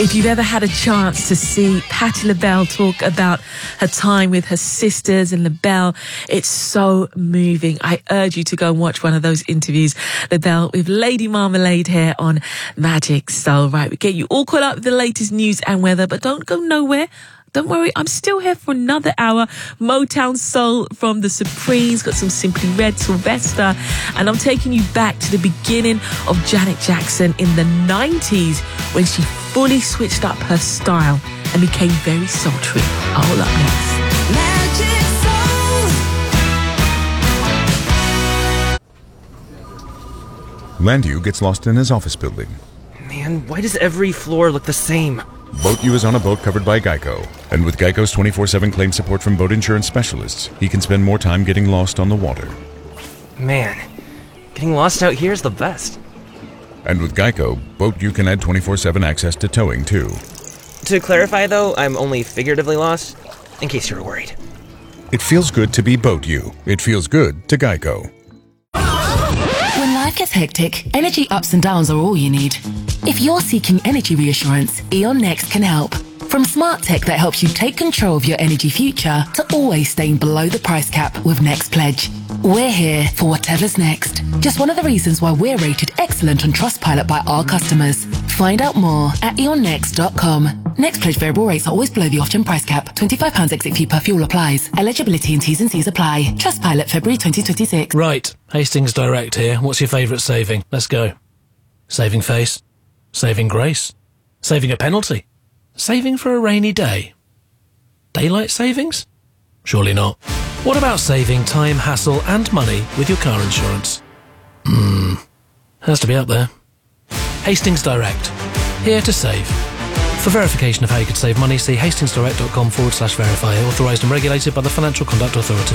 If you've ever had a chance to see Patti LaBelle talk about her time with her sisters and LaBelle, it's so moving. I urge you to go and watch one of those interviews, LaBelle with Lady Marmalade here on Magic Soul. Right, we get you all caught up with the latest news and weather, but don't go nowhere. Don't worry, I'm still here for another hour. Motown Soul from the Supremes, got some Simply Red, Sylvester, and I'm taking you back to the beginning of Janet Jackson in the 90s when she fully switched up her style and became very sultry. All up next. Magic Soul. Landu gets lost in his office building. Man, why does every floor look the same? Boat U is on a boat covered by Geico. And with Geico's 24/7 claim support from boat insurance specialists, he can spend more time getting lost on the water. Man, getting lost out here is the best. And with Geico, Boat U can add 24/7 access to towing, too. To clarify, though, I'm only figuratively lost, in case you were worried. It feels good to be Boat U. It feels good to Geico. When life gets hectic, energy ups and downs are all you need. If you're seeking energy reassurance, E.ON Next can help. From smart tech that helps you take control of your energy future to always staying below the price cap with Next Pledge. We're here for whatever's next. Just one of the reasons why we're rated excellent on Trustpilot by our customers. Find out more at eonnext.com. Next Pledge variable rates are always below the off-gen price cap. £25 exit fee per fuel applies. Eligibility and T's and C's apply. Trustpilot February 2026. Right, Hastings Direct here. What's your favourite saving? Let's go. Saving face. Saving grace. Saving a penalty. Saving for a rainy day. Daylight savings? Surely not. What about saving time, hassle and money with your car insurance? Has to be up there. Hastings Direct. Here to save. For verification of how you could save money, see hastingsdirect.com/verify. Authorised and regulated by the Financial Conduct Authority.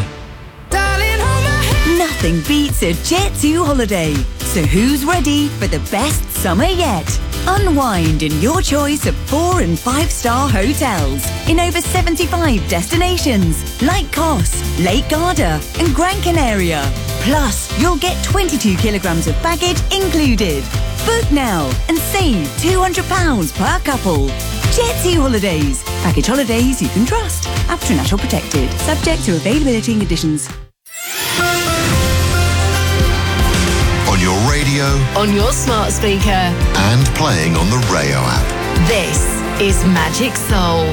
Nothing beats a Jet2 holiday. So who's ready for the best summer yet? Unwind in your choice of 4- and 5-star hotels in over 75 destinations like Kos, Lake Garda and Gran Canaria. Plus, you'll get 22 kilograms of baggage included. Book now and save £200 per couple. Jet2 Holidays. Package holidays you can trust. APTRA National Protected. Subject to availability and conditions. On your radio, On your smart speaker. and playing on the Rayo app. This is Magic Soul.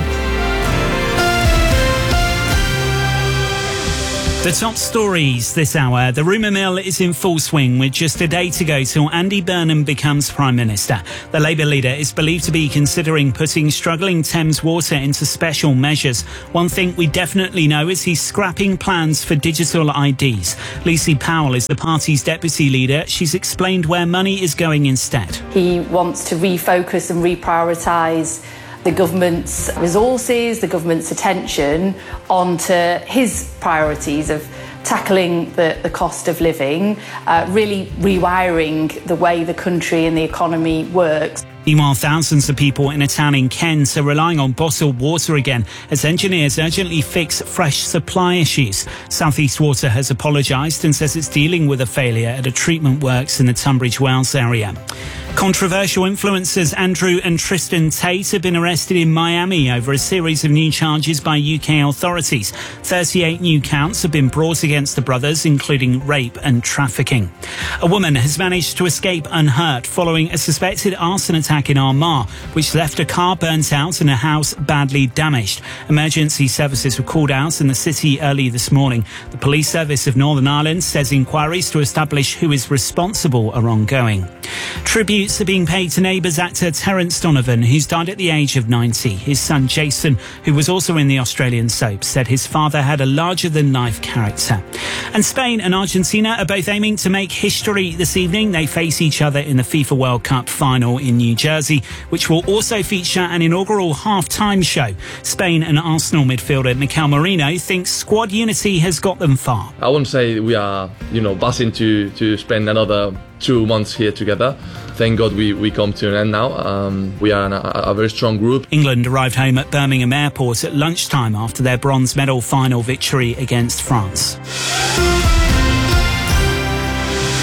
The top stories this hour. The rumour mill is in full swing with just a day to go till Andy Burnham becomes Prime Minister. The Labour leader is believed to be considering putting struggling Thames Water into special measures. One thing we definitely know is he's scrapping plans for digital IDs. Lucy Powell is the party's deputy leader. She's explained where money is going instead. He wants to refocus and reprioritise the government's resources, the government's attention onto his priorities of tackling the cost of living, really rewiring the way the country and the economy works. Meanwhile, thousands of people in a town in Kent are relying on bottled water again as engineers urgently fix fresh supply issues. South East Water has apologised and says it's dealing with a failure at a treatment works in the Tunbridge Wells area. Controversial influencers Andrew and Tristan Tate have been arrested in Miami over a series of new charges by UK authorities. 38 new counts have been brought against the brothers, including rape and trafficking. A woman has managed to escape unhurt following a suspected arson attack in Armagh, which left a car burnt out and a house badly damaged. Emergency services were called out in the city early this morning. The Police Service of Northern Ireland says inquiries to establish who is responsible are ongoing. Tributes are being paid to Neighbours actor Terence Donovan, who's died at the age of 90. His son Jason, who was also in the Australian soap, said his father had a larger-than-life character. And Spain and Argentina are both aiming to make history this evening. They face each other in the FIFA World Cup final in New Jersey, which will also feature an inaugural half-time show. Spain and Arsenal midfielder Mikel Merino thinks squad unity has got them far. I wouldn't say we are, buzzing to spend another 2 months here together. Thank God we come to an end now. We are a very strong group. England arrived home at Birmingham Airport at lunchtime after their bronze medal final victory against France.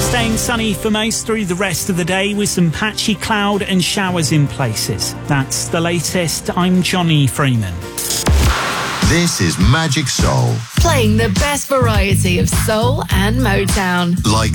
Staying sunny for most through the rest of the day with some patchy cloud and showers in places. That's the latest. I'm Johnny Freeman. This is Magic Soul. Playing the best variety of soul and Motown. Like